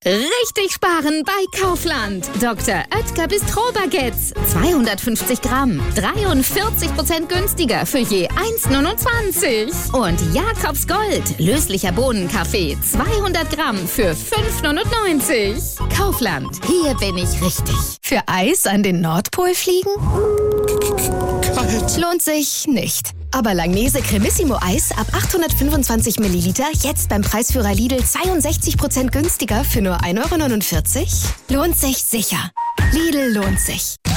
Richtig sparen bei Kaufland. Dr. Oetker Bistro-Baguettes. 250 Gramm. 43% günstiger für je 1,29. Und Jakobs Gold. Löslicher Bohnenkaffee. 200 Gramm für 5,99. Kaufland. Hier bin ich richtig. Für Eis an den Nordpol fliegen? Kalt. Lohnt sich nicht. Aber Langnese Cremissimo Eis ab 825 Milliliter jetzt beim Preisführer Lidl 62% günstiger für nur 1,49 €? Lohnt sich sicher. Lidl lohnt sich.